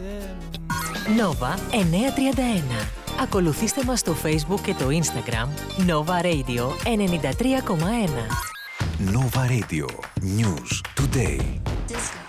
Nova 931. Ακολουθήστε μας στο Facebook και το Instagram Nova Radio 93,1. Nova Radio. News Today. Disco.